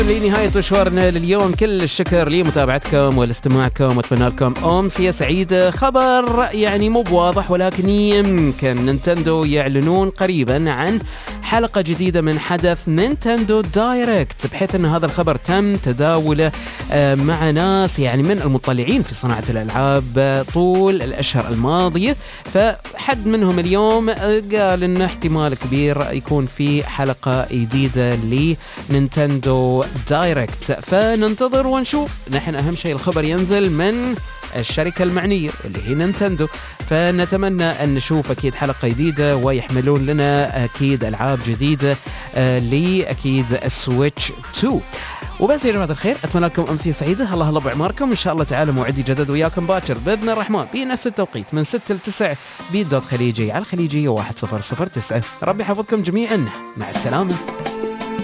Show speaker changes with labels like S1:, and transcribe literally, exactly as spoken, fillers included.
S1: لنهاية مشوارنا لليوم، كل الشكر لمتابعتكم والاستماعكم، واتمنى لكم أمسية سعيدة. خبر يعني مو بواضح، ولكن يمكن نينتندو يعلنون قريبا عن حلقة جديدة من حدث نينتندو دايركت، بحيث أن هذا الخبر تم تداوله مع ناس يعني من المطلعين في صناعة الألعاب طول الأشهر الماضية. فحد منهم اليوم قال إن احتمال كبير يكون في حلقة جديدة لنينتندو دايركت، فننتظر ونشوف. نحن أهم شيء الخبر ينزل من الشركة المعنية اللي هي نينتندو، فنتمنى أن نشوف أكيد حلقة جديدة ويحملون لنا أكيد ألعاب جديدة آه لأكيد السويتش تو. وبس يا جماعة الخير، أتمنى لكم أمسية سعيدة. الله الله بعماركم، إن شاء الله تعالى موعدي جدد وياكم باكر بإذن الرحمن بنفس التوقيت من ستة لتسعة بيت دوت خليجي على الخليجية واحد صفر صفر تسعة. ربي يحفظكم جميعا، مع السلامة.